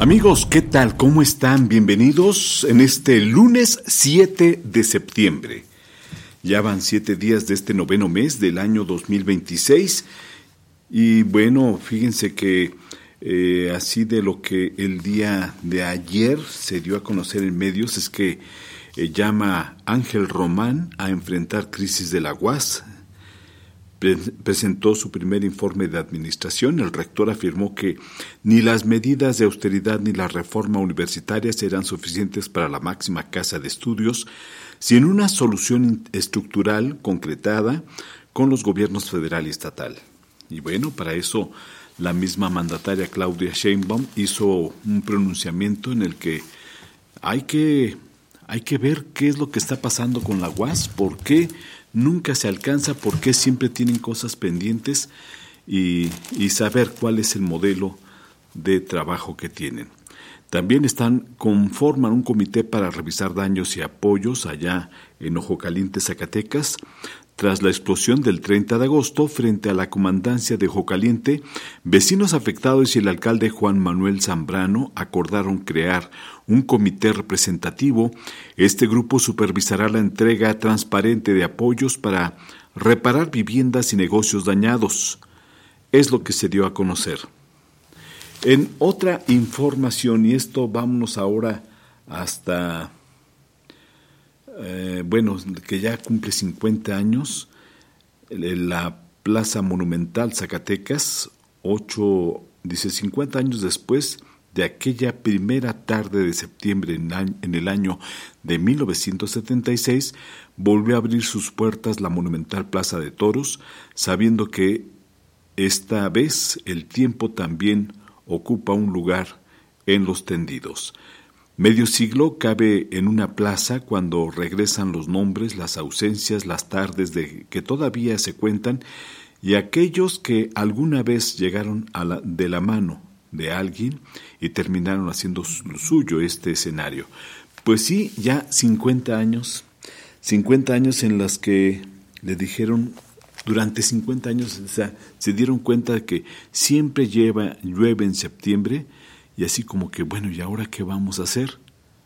Amigos, ¿qué tal? ¿Cómo están? Bienvenidos en este lunes 7 de septiembre. Ya van 7 días de este noveno mes del año 2026 y bueno, fíjense que así de lo que el día de ayer se dio a conocer en medios es que llama Ángel Román a enfrentar crisis de la UAS. Presentó su primer informe de administración. El rector afirmó que ni las medidas de austeridad ni la reforma universitaria serán suficientes para la máxima casa de estudios sin una solución estructural concretada con los gobiernos federal y estatal. Y bueno, para eso la misma mandataria Claudia Sheinbaum hizo un pronunciamiento en el que hay que ver qué es lo que está pasando con la UAS, por qué nunca se alcanza, por qué siempre tienen cosas pendientes y saber cuál es el modelo de trabajo que tienen. También conforman un comité para revisar daños y apoyos allá en Ojo Caliente, Zacatecas. Tras la explosión del 30 de agosto, frente a la comandancia de Ojo Caliente, vecinos afectados y el alcalde Juan Manuel Zambrano acordaron crear un comité representativo. Este grupo supervisará la entrega transparente de apoyos para reparar viviendas y negocios dañados. Es lo que se dio a conocer. En otra información, y esto vámonos ahora hasta... que ya cumple 50 años, la Plaza Monumental Zacatecas, 50 años después de aquella primera tarde de septiembre en el año de 1976, volvió a abrir sus puertas la monumental Plaza de Toros, sabiendo que esta vez el tiempo también ocupa un lugar en los tendidos. Medio siglo cabe en una plaza cuando regresan los nombres, las ausencias, las tardes que todavía se cuentan y aquellos que alguna vez llegaron de la mano de alguien y terminaron haciendo suyo este escenario. Pues sí, ya 50 años en las que le dijeron, durante 50 años se dieron cuenta de que siempre llueve en septiembre. Y así como que, bueno, ¿y ahora qué vamos a hacer?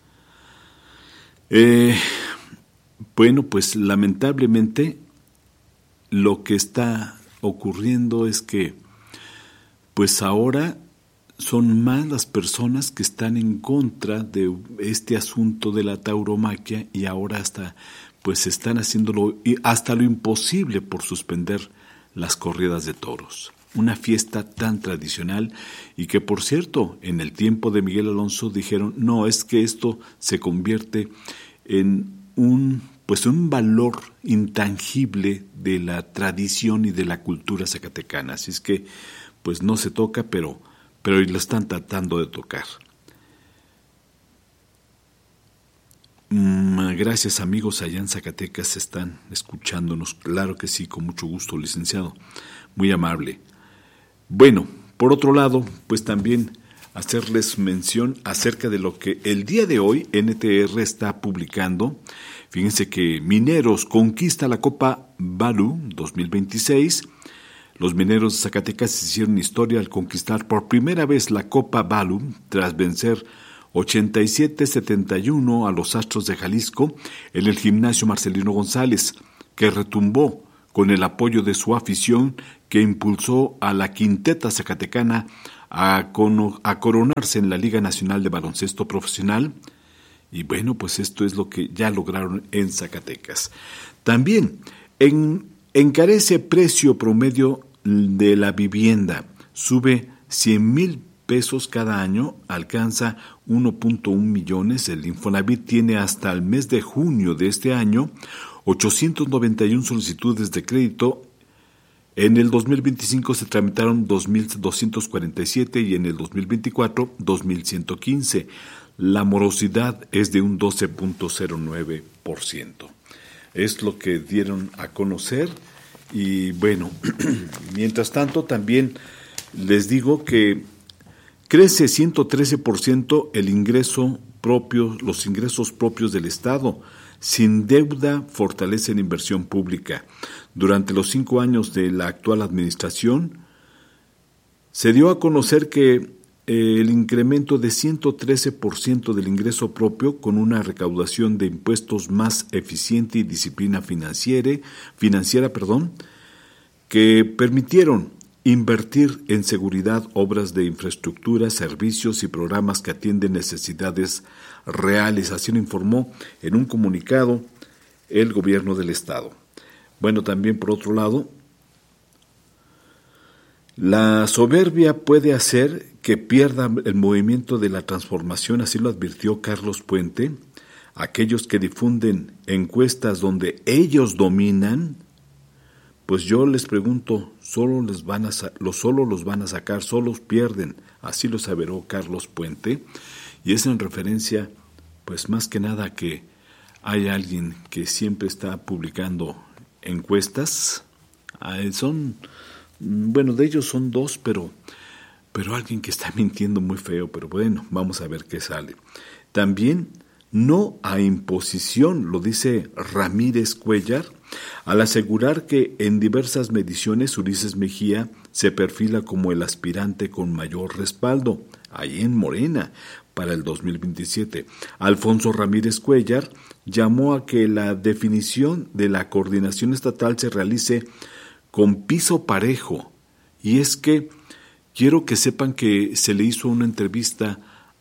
Bueno, pues lamentablemente lo que está ocurriendo es que, pues ahora son más las personas que están en contra de este asunto de la tauromaquia y ahora pues están haciéndolo hasta lo imposible por suspender las corridas de toros. Una fiesta tan tradicional y que, por cierto, en el tiempo de Miguel Alonso dijeron, no, es que esto se convierte en un valor intangible de la tradición y de la cultura zacatecana. Así es que, pues no se toca, pero lo están tratando de tocar. Gracias, amigos, allá en Zacatecas están escuchándonos. Claro que sí, con mucho gusto, licenciado. Muy amable. Bueno, por otro lado, pues también hacerles mención acerca de lo que el día de hoy NTR está publicando. Fíjense que Mineros conquista la Copa Balu 2026. Los Mineros de Zacatecas hicieron historia al conquistar por primera vez la Copa Balu tras vencer 87-71 a los Astros de Jalisco en el gimnasio Marcelino González, que retumbó con el apoyo de su afición que impulsó a la quinteta zacatecana a coronarse en la Liga Nacional de Baloncesto Profesional. Y bueno, pues esto es lo que ya lograron en Zacatecas. También encarece precio promedio de la vivienda, sube 100,000 pesos cada año, alcanza 1.1 millones. El Infonavit tiene hasta el mes de junio de este año 891 solicitudes de crédito. En el 2025 se tramitaron 2.247 y en el 2024 2.115. La morosidad es de un 12.09%. Es lo que dieron a conocer y bueno, mientras tanto también les digo que crece 113% los ingresos propios del Estado. Sin deuda fortalece la inversión pública. Durante los 5 años de la actual administración, se dio a conocer que el incremento de 113% del ingreso propio con una recaudación de impuestos más eficiente y disciplina financiera, que permitieron invertir en seguridad, obras de infraestructura, servicios y programas que atienden necesidades reales. Así lo informó en un comunicado el gobierno del estado. Bueno, también por otro lado, la soberbia puede hacer que pierda el movimiento de la transformación, así lo advirtió Carlos Puente. Aquellos que difunden encuestas donde ellos dominan, pues yo les pregunto, solo los van a sacar, solos pierden. Así lo aseveró Carlos Puente, y es en referencia, pues más que nada, que hay alguien que siempre está publicando encuestas. De ellos son dos, pero alguien que está mintiendo muy feo. Pero bueno, vamos a ver qué sale. También no a imposición, lo dice Ramírez Cuellar, al asegurar que en diversas mediciones Ulises Mejía se perfila como el aspirante con mayor respaldo, ahí en Morena, para el 2027. Alfonso Ramírez Cuellar llamó a que la definición de la coordinación estatal se realice con piso parejo. Y es que quiero que sepan que se le hizo una entrevista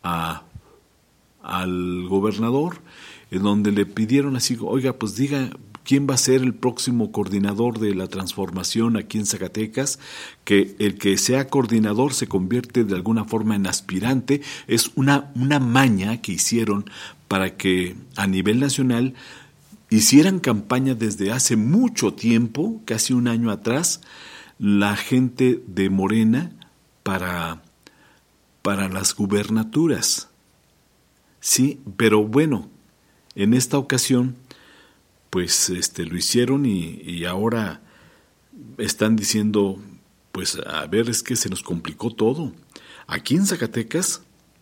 al gobernador, en donde le pidieron así, oiga, pues diga quién va a ser el próximo coordinador de la transformación aquí en Zacatecas, que el que sea coordinador se convierte de alguna forma en aspirante. Es una maña que hicieron para que a nivel nacional hicieran campaña desde hace mucho tiempo, casi un año atrás, la gente de Morena para las gubernaturas. Sí, pero bueno, en esta ocasión, pues lo hicieron y ahora están diciendo, pues a ver, es que se nos complicó todo. Aquí en Zacatecas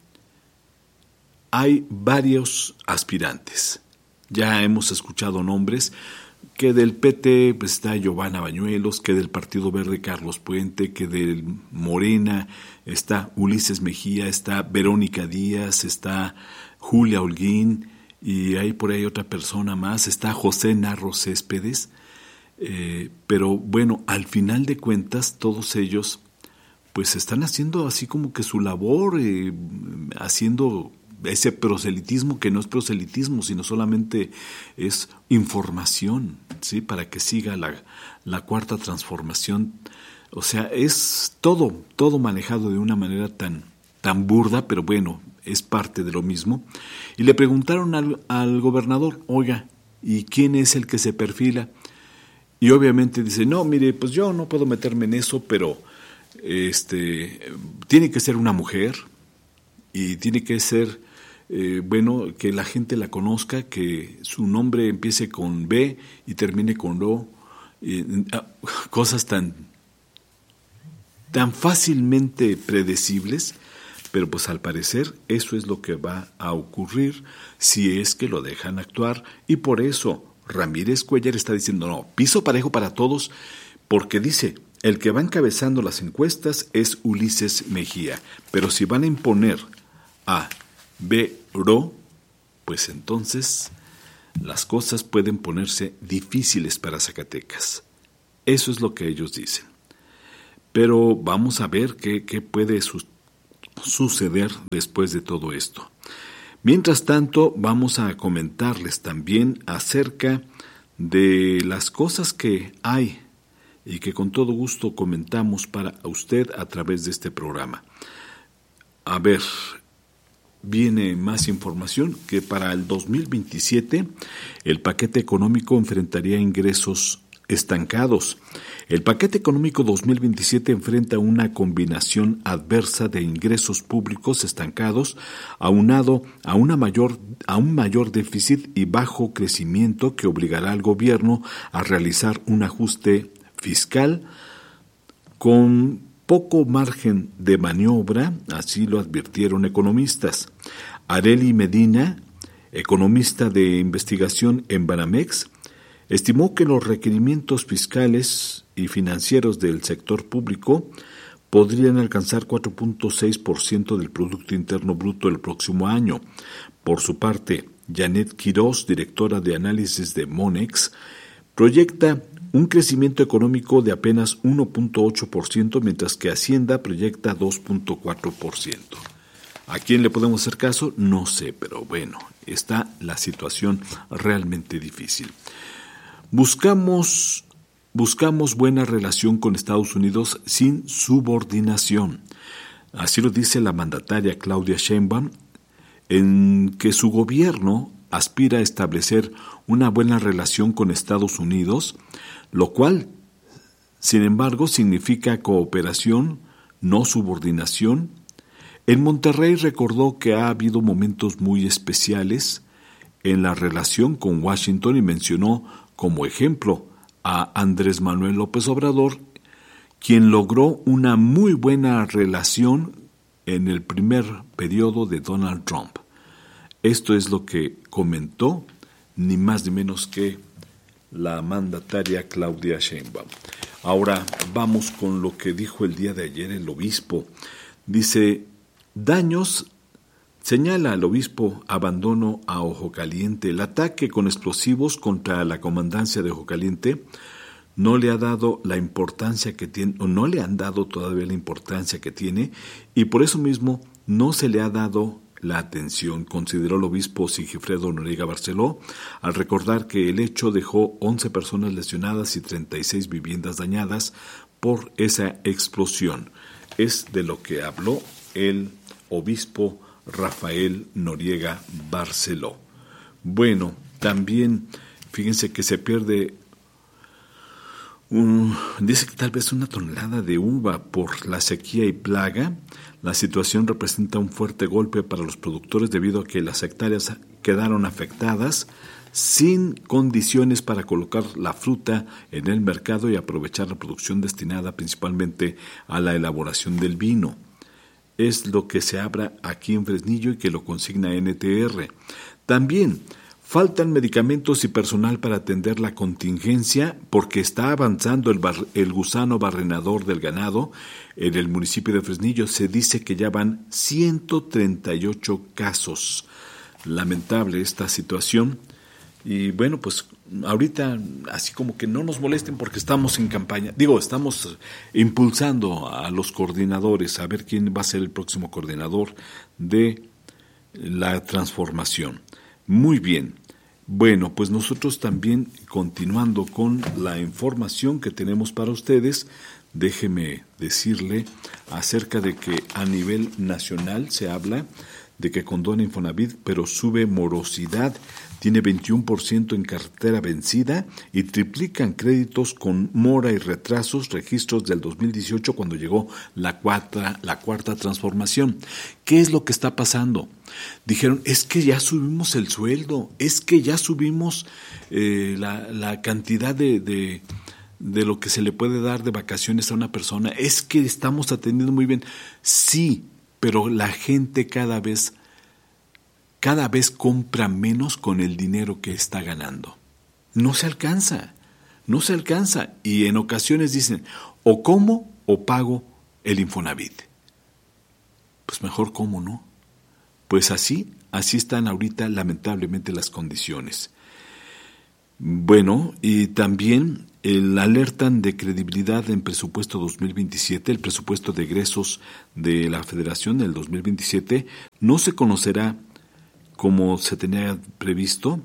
hay varios aspirantes. Ya hemos escuchado nombres, que del PT pues, está Giovanna Bañuelos, que del Partido Verde Carlos Puente, que del Morena está Ulises Mejía, está Verónica Díaz, está Julia Holguín, y hay por ahí otra persona más, está José Narro Céspedes, pero bueno, al final de cuentas todos ellos pues están haciendo así como que su labor, haciendo ese proselitismo que no es proselitismo, sino solamente es información, ¿sí? Para que siga la cuarta transformación. O sea, es todo manejado de una manera tan burda, pero bueno, es parte de lo mismo. Y le preguntaron al gobernador, oiga, ¿y quién es el que se perfila? Y obviamente dice, no, mire, pues yo no puedo meterme en eso, pero tiene que ser una mujer y tiene que ser, que la gente la conozca, que su nombre empiece con B y termine con O, cosas tan fácilmente predecibles. Pero pues al parecer eso es lo que va a ocurrir si es que lo dejan actuar, y por eso Ramírez Cuellar está diciendo no, piso parejo para todos, porque dice, el que va encabezando las encuestas es Ulises Mejía, pero si van a imponer a Vero, pues entonces las cosas pueden ponerse difíciles para Zacatecas. Eso es lo que ellos dicen. Pero vamos a ver qué puede suceder después de todo esto. Mientras tanto, vamos a comentarles también acerca de las cosas que hay y que con todo gusto comentamos para usted a través de este programa. A ver, viene más información que para el 2027 el paquete económico enfrentaría ingresos estancados. El paquete económico 2027 enfrenta una combinación adversa de ingresos públicos estancados aunado a un mayor déficit y bajo crecimiento que obligará al gobierno a realizar un ajuste fiscal con poco margen de maniobra, así lo advirtieron economistas. Arely Medina, economista de investigación en Banamex, estimó que los requerimientos fiscales y financieros del sector público podrían alcanzar 4.6% del Producto Interno Bruto el próximo año. Por su parte, Janet Quiroz, directora de análisis de Monex, proyecta un crecimiento económico de apenas 1.8%, mientras que Hacienda proyecta 2.4%. ¿A quién le podemos hacer caso? No sé, pero bueno, está la situación realmente difícil. Buscamos buena relación con Estados Unidos sin subordinación. Así lo dice la mandataria Claudia Sheinbaum, en que su gobierno aspira a establecer una buena relación con Estados Unidos, lo cual, sin embargo, significa cooperación, no subordinación. En Monterrey recordó que ha habido momentos muy especiales en la relación con Washington y mencionó como ejemplo a Andrés Manuel López Obrador, quien logró una muy buena relación en el primer periodo de Donald Trump. Esto es lo que comentó ni más ni menos que la mandataria Claudia Sheinbaum. Ahora vamos con lo que dijo el día de ayer el obispo. Dice, señala al obispo abandono a Ojo Caliente. El ataque con explosivos contra la comandancia de Ojo Caliente no le ha dado la importancia que tiene, o no le han dado todavía la importancia que tiene, y por eso mismo no se le ha dado la atención, consideró el obispo Sigifredo Noriega Barceló, al recordar que el hecho dejó 11 personas lesionadas y 36 viviendas dañadas por esa explosión. Es de lo que habló el obispo Rafael Noriega Barceló. Bueno, también fíjense que se pierde dice que tal vez una tonelada de uva por la sequía y plaga. La situación representa un fuerte golpe para los productores debido a que las hectáreas quedaron afectadas sin condiciones para colocar la fruta en el mercado y aprovechar la producción destinada principalmente a la elaboración del vino. Es lo que se habla aquí en Fresnillo y que lo consigna NTR. También faltan medicamentos y personal para atender la contingencia porque está avanzando el gusano barrenador del ganado en el municipio de Fresnillo. Se dice que ya van 138 casos. Lamentable esta situación. Y bueno, pues ahorita así como que no nos molesten porque estamos en campaña. Estamos impulsando a los coordinadores a ver quién va a ser el próximo coordinador de la transformación. Muy bien. Bueno, pues nosotros también continuando con la información que tenemos para ustedes, déjeme decirle acerca de que a nivel nacional se habla de que condona Infonavit, pero sube morosidad, tiene 21% en cartera vencida y triplican créditos con mora y retrasos, registros del 2018 cuando llegó la cuarta transformación. ¿Qué es lo que está pasando? Dijeron, es que ya subimos el sueldo, es que ya subimos la cantidad de lo que se le puede dar de vacaciones a una persona, es que estamos atendiendo muy bien. Sí, pero la gente cada vez compra menos con el dinero que está ganando. No se alcanza. Y en ocasiones dicen, o como o pago el Infonavit. Pues mejor como, ¿no? Pues así están ahorita lamentablemente las condiciones. Bueno, y también alertan de credibilidad en presupuesto 2027, el presupuesto de egresos de la Federación del 2027 no se conocerá como se tenía previsto,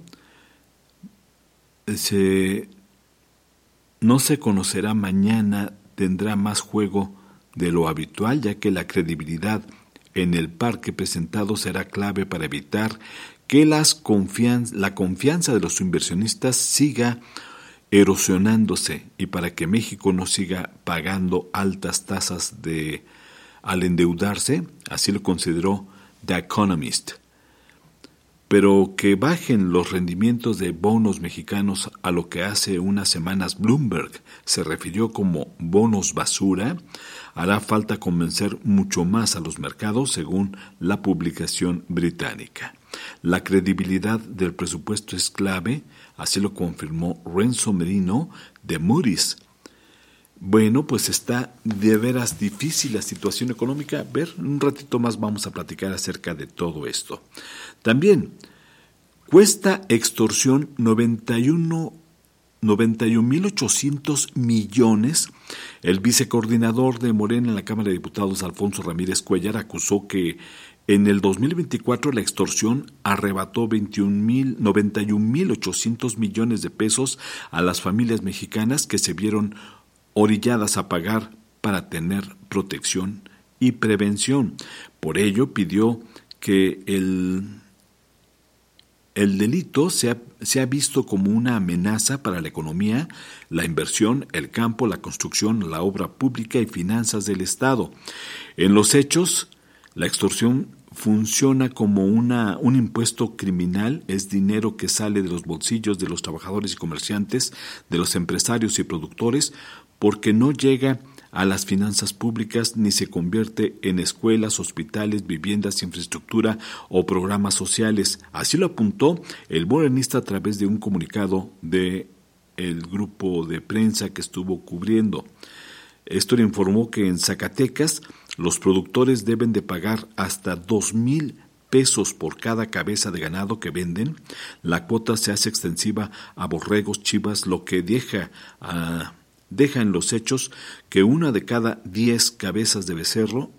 no se conocerá mañana, tendrá más juego de lo habitual, ya que la credibilidad en el parque presentado será clave para evitar que la confianza de los inversionistas siga erosionándose y para que México no siga pagando altas tasas al endeudarse, así lo consideró The Economist. Pero que bajen los rendimientos de bonos mexicanos a lo que hace unas semanas Bloomberg se refirió como bonos basura, hará falta convencer mucho más a los mercados, según la publicación británica. La credibilidad del presupuesto es clave, así lo confirmó Renzo Merino de Moody's. Bueno, pues está de veras difícil la situación económica. Ver, un ratito más vamos a platicar acerca de todo esto. También, cuesta extorsión 91.800 millones. El vicecoordinador de Morena en la Cámara de Diputados, Alfonso Ramírez Cuellar, acusó que en el 2024 la extorsión arrebató 91.800 millones de pesos a las familias mexicanas que se vieron orilladas a pagar para tener protección y prevención. Por ello pidió que el delito se ha visto como una amenaza para la economía, la inversión, el campo, la construcción, la obra pública y finanzas del Estado. En los hechos, la extorsión funciona como un impuesto criminal, es dinero que sale de los bolsillos de los trabajadores y comerciantes, de los empresarios y productores, porque no llega a las finanzas públicas ni se convierte en escuelas, hospitales, viviendas, infraestructura o programas sociales. Así lo apuntó el morenista a través de un comunicado de el grupo de prensa que estuvo cubriendo. Esto le informó que en Zacatecas los productores deben de pagar hasta 2,000 pesos por cada cabeza de ganado que venden. La cuota se hace extensiva a borregos, chivas, lo que deja en los hechos que una de cada 10 cabezas de becerro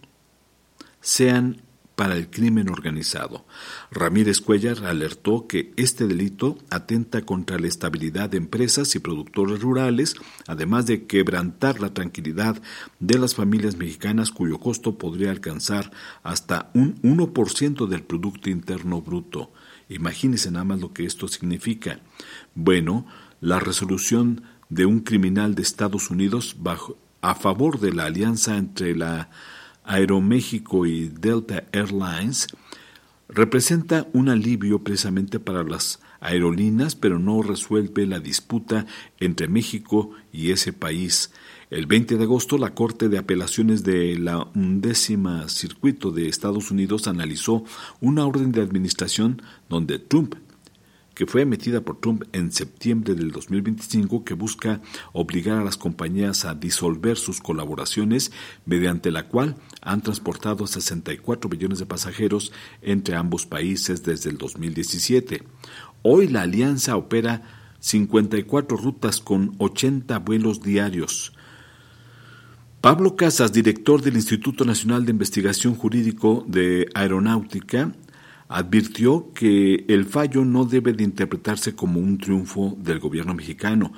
sean para el crimen organizado. Ramírez Cuellar alertó que este delito atenta contra la estabilidad de empresas y productores rurales, además de quebrantar la tranquilidad de las familias mexicanas, cuyo costo podría alcanzar hasta un 1% del Producto Interno Bruto. Imagínense nada más lo que esto significa. Bueno, la resolución de un criminal de Estados Unidos a favor de la alianza entre la Aeroméxico y Delta Airlines representa un alivio precisamente para las aerolíneas, pero no resuelve la disputa entre México y ese país. El 20 de agosto, la Corte de Apelaciones de la 11º Circuito de Estados Unidos analizó una orden de administración que fue emitida por Trump en septiembre del 2025, que busca obligar a las compañías a disolver sus colaboraciones, mediante la cual han transportado 64 millones de pasajeros entre ambos países desde el 2017. Hoy la alianza opera 54 rutas con 80 vuelos diarios. Pablo Casas, director del Instituto Nacional de Investigación Jurídico de Aeronáutica, advirtió que el fallo no debe de interpretarse como un triunfo del gobierno mexicano,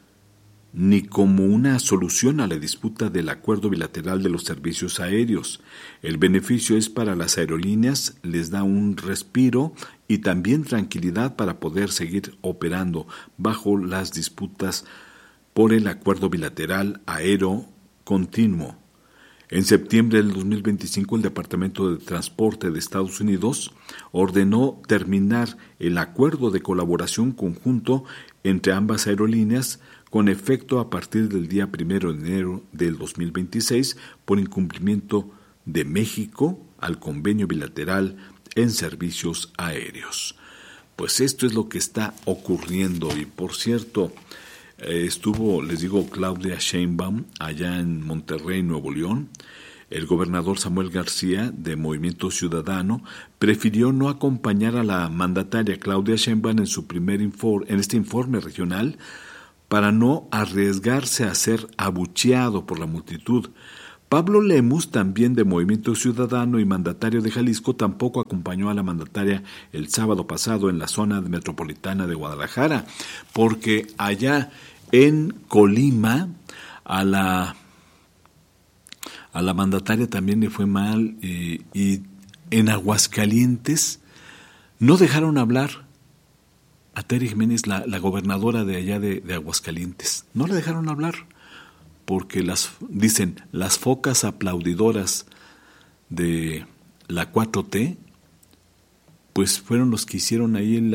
ni como una solución a la disputa del acuerdo bilateral de los servicios aéreos. El beneficio es para las aerolíneas, les da un respiro y también tranquilidad para poder seguir operando bajo las disputas por el acuerdo bilateral aéreo continuo. En septiembre del 2025, el Departamento de Transporte de Estados Unidos ordenó terminar el acuerdo de colaboración conjunto entre ambas aerolíneas con efecto a partir del día 1 de enero del 2026 por incumplimiento de México al convenio bilateral en servicios aéreos. Pues esto es lo que está ocurriendo y, por cierto, estuvo, les digo, Claudia Sheinbaum allá en Monterrey, Nuevo León. El gobernador Samuel García, de Movimiento Ciudadano, prefirió no acompañar a la mandataria Claudia Sheinbaum en este informe regional para no arriesgarse a ser abucheado por la multitud. Pablo Lemus, también de Movimiento Ciudadano y mandatario de Jalisco, tampoco acompañó a la mandataria el sábado pasado en la zona metropolitana de Guadalajara, porque allá en Colima a la mandataria también le fue mal, y en Aguascalientes no dejaron hablar a Tere Jiménez, la gobernadora de allá de Aguascalientes. No le dejaron hablar porque las focas aplaudidoras de la 4T pues fueron los que hicieron ahí en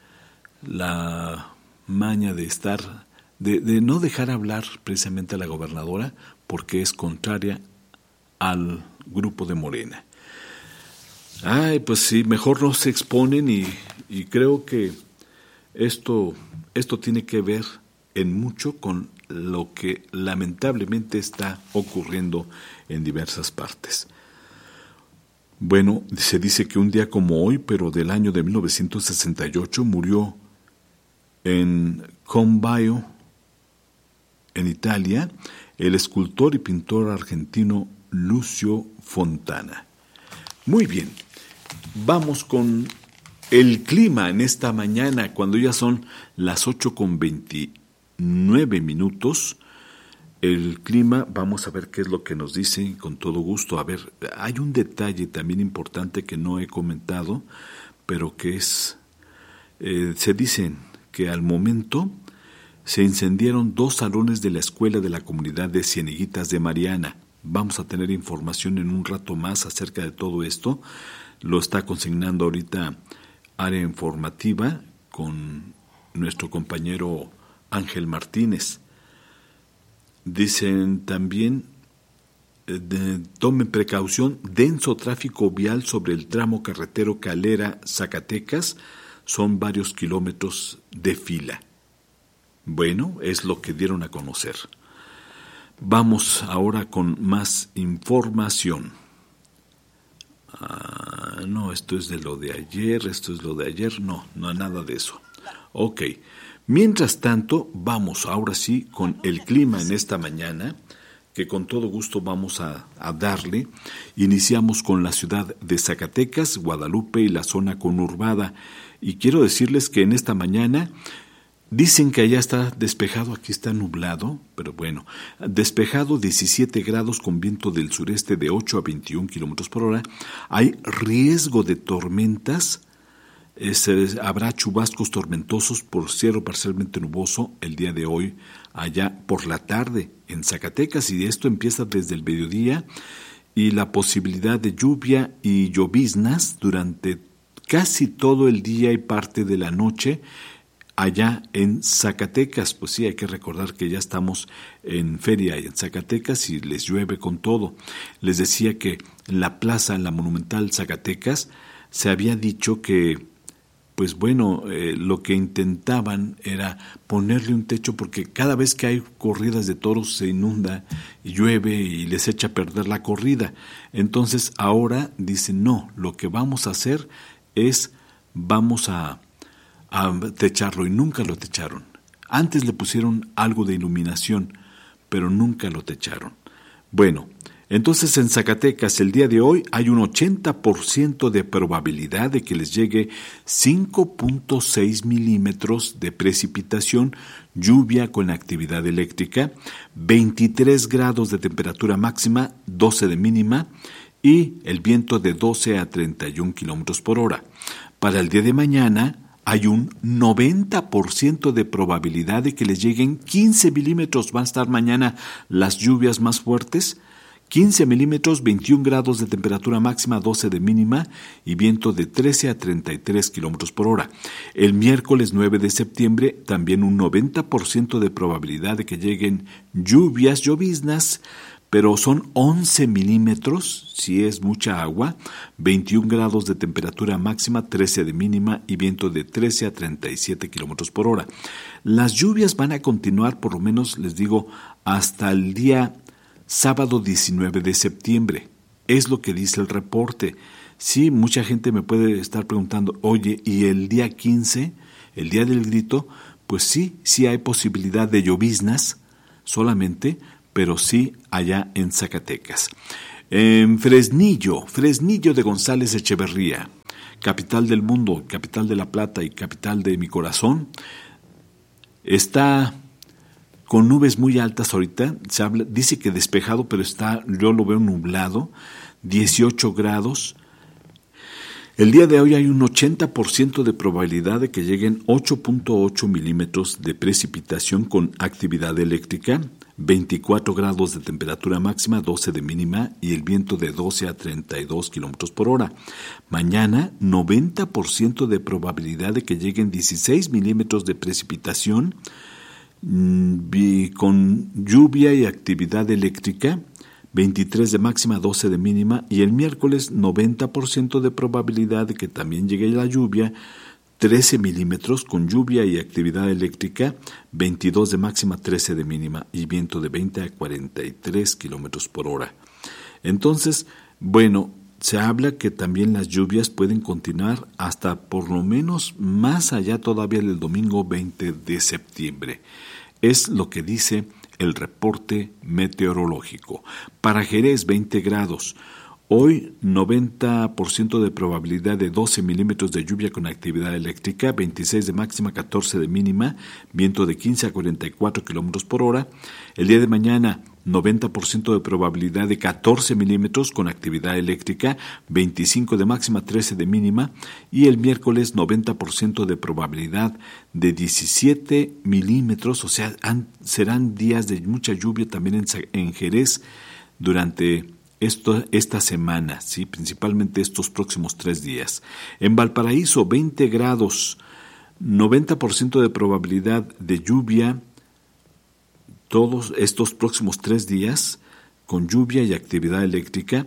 la maña de estar, de no dejar hablar precisamente a la gobernadora, porque es contraria al grupo de Morena. Pues sí, mejor no se exponen y creo que esto tiene que ver en mucho con lo que lamentablemente está ocurriendo en diversas partes. Bueno, se dice que un día como hoy, pero del año de 1968, murió en Combaio, en Italia, el escultor y pintor argentino Lucio Fontana. Muy bien, vamos con el clima en esta mañana, cuando ya son las 8:29. El clima, vamos a ver qué es lo que nos dice con todo gusto. A ver, hay un detalle también importante que no he comentado, pero que es, se dice que al momento se incendiaron 2 salones de la escuela de la comunidad de Cieneguitas de Mariana. Vamos a tener información en un rato más acerca de todo esto. Lo está consignando ahorita Área Informativa con nuestro compañero Ángel Martínez. Dicen también, tomen precaución, denso tráfico vial sobre el tramo carretero Calera-Zacatecas, son varios kilómetros de fila. Bueno, es lo que dieron a conocer. Vamos ahora con más información. No, esto es de lo de ayer, no, nada de eso. Ok. Mientras tanto, vamos ahora sí con el clima en esta mañana, que con todo gusto vamos a darle. Iniciamos con la ciudad de Zacatecas, Guadalupe y la zona conurbada. Y quiero decirles que en esta mañana dicen que allá está despejado, aquí está nublado, pero bueno, despejado, 17 grados con viento del sureste de 8 a 21 kilómetros por hora. Hay riesgo de tormentas. Habrá chubascos tormentosos por cielo parcialmente nuboso el día de hoy, allá por la tarde en Zacatecas, y esto empieza desde el mediodía, y la posibilidad de lluvia y lloviznas durante casi todo el día y parte de la noche allá en Zacatecas. Pues sí, hay que recordar que ya estamos en feria en Zacatecas y les llueve con todo. Les decía que en la plaza, en la Monumental Zacatecas, se había dicho que pues bueno, lo que intentaban era ponerle un techo, porque cada vez que hay corridas de toros se inunda y llueve y les echa a perder la corrida. Entonces ahora dicen, no, lo que vamos a hacer es, vamos a techarlo, y nunca lo techaron. Antes le pusieron algo de iluminación, pero nunca lo techaron. Bueno, entonces en Zacatecas el día de hoy hay un 80% de probabilidad de que les llegue 5.6 milímetros de precipitación, lluvia con actividad eléctrica, 23 grados de temperatura máxima, 12 de mínima y el viento de 12 a 31 kilómetros por hora. Para el día de mañana hay un 90% de probabilidad de que les lleguen 15 milímetros. Van a estar mañana las lluvias más fuertes. 15 milímetros, 21 grados de temperatura máxima, 12 de mínima y viento de 13 a 33 kilómetros por hora. El miércoles 9 de septiembre, también un 90% de probabilidad de que lleguen lloviznas, pero son 11 milímetros, si es mucha agua, 21 grados de temperatura máxima, 13 de mínima y viento de 13 a 37 kilómetros por hora. Las lluvias van a continuar, por lo menos les digo, hasta el día sábado 19 de septiembre, es lo que dice el reporte. Sí, mucha gente me puede estar preguntando, oye, ¿y el día 15, el día del grito? Pues sí hay posibilidad de lloviznas solamente, pero sí allá en Zacatecas. En Fresnillo de González Echeverría, capital del mundo, capital de La Plata y capital de mi corazón, está con nubes muy altas ahorita. Dice que despejado, pero yo lo veo nublado, 18 grados. El día de hoy hay un 80% de probabilidad de que lleguen 8.8 milímetros de precipitación con actividad eléctrica, 24 grados de temperatura máxima, 12 de mínima y el viento de 12 a 32 kilómetros por hora. Mañana, 90% de probabilidad de que lleguen 16 milímetros de precipitación, con lluvia y actividad eléctrica, 23 de máxima, 12 de mínima, y el miércoles 90% de probabilidad de que también llegue la lluvia, 13 milímetros con lluvia y actividad eléctrica, 22 de máxima, 13 de mínima y viento de 20 a 43 kilómetros por hora. Entonces, bueno, se habla que también las lluvias pueden continuar hasta por lo menos más allá todavía del domingo 20 de septiembre. Es lo que dice el reporte meteorológico. Para Jerez, 20 grados. Hoy, 90% de probabilidad de 12 milímetros de lluvia con actividad eléctrica, 26 de máxima, 14 de mínima, viento de 15 a 44 kilómetros por hora. El día de mañana, 90% de probabilidad de 14 milímetros con actividad eléctrica, 25 de máxima, 13 de mínima. Y el miércoles, 90% de probabilidad de 17 milímetros, o sea, serán días de mucha lluvia también en Jerez durante esta semana, ¿sí? Principalmente estos próximos 3 días. En Valparaíso, 20 grados, 90% de probabilidad de lluvia todos estos próximos 3 días, con lluvia y actividad eléctrica,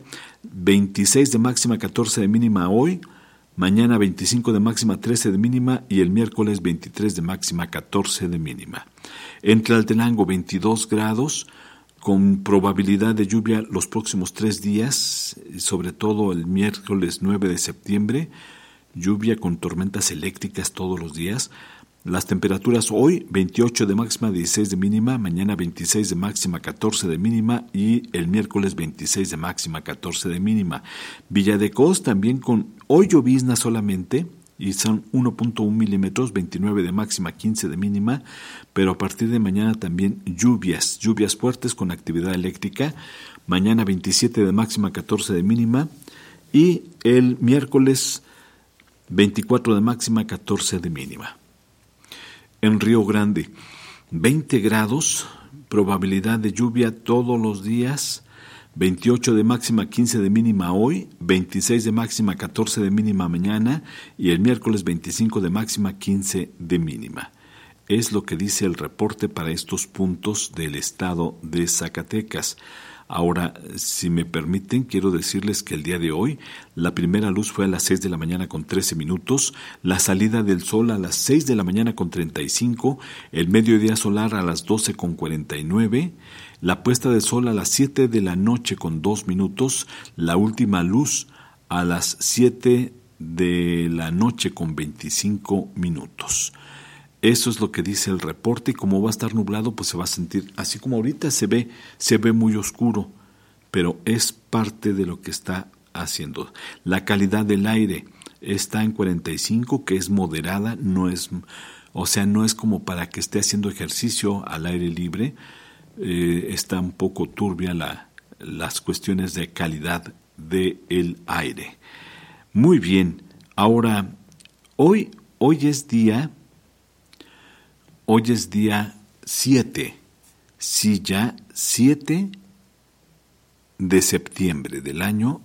26 de máxima, 14 de mínima hoy, mañana 25 de máxima, 13 de mínima y el miércoles 23 de máxima, 14 de mínima. En Tlaltenango, 22 grados, con probabilidad de lluvia los próximos 3 días, sobre todo el miércoles 9 de septiembre, lluvia con tormentas eléctricas todos los días. Las temperaturas hoy, 28 de máxima, 16 de mínima, mañana 26 de máxima, 14 de mínima y el miércoles 26 de máxima, 14 de mínima. Villa de Cos también con hoy llovizna solamente, y son 1.1 milímetros, 29 de máxima, 15 de mínima, pero a partir de mañana también lluvias fuertes con actividad eléctrica, mañana 27 de máxima, 14 de mínima, y el miércoles 24 de máxima, 14 de mínima. En Río Grande, 20 grados, probabilidad de lluvia todos los días, 28 de máxima, 15 de mínima hoy, 26 de máxima, 14 de mínima mañana y el miércoles 25 de máxima, 15 de mínima. Es lo que dice el reporte para estos puntos del estado de Zacatecas. Ahora, si me permiten, quiero decirles que el día de hoy la primera luz fue a las 6 de la mañana con 13 minutos, la salida del sol a las 6 de la mañana con 35, el mediodía solar a las 12 con 49, la puesta de sol a las 7 de la noche con 2 minutos, la última luz a las 7 de la noche con 25 minutos. Eso es lo que dice el reporte y como va a estar nublado, pues se va a sentir, así como ahorita se ve muy oscuro, pero es parte de lo que está haciendo. La calidad del aire está en 45, que es moderada, no es como para que esté haciendo ejercicio al aire libre, está un poco turbia las cuestiones de calidad del aire. Muy bien, ahora, hoy es día 7, sí, ya 7 de septiembre del año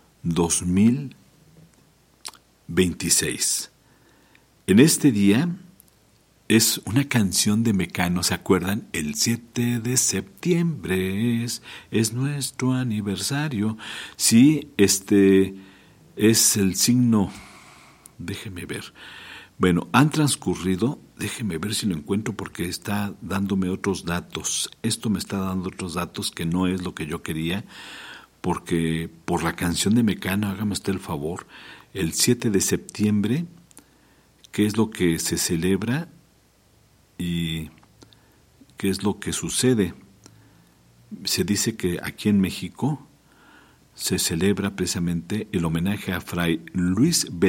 2026. En este día es una canción de Mecano, ¿se acuerdan? El 7 de septiembre es nuestro aniversario. Sí, es el signo, déjeme ver. Bueno, han transcurrido, déjeme ver si lo encuentro porque está dándome otros datos. Esto me está dando otros datos que no es lo que yo quería, porque por la canción de Mecano, hágame usted el favor, el 7 de septiembre, ¿qué es lo que se celebra y qué es lo que sucede? Se dice que aquí en México se celebra precisamente el homenaje a Fray Luis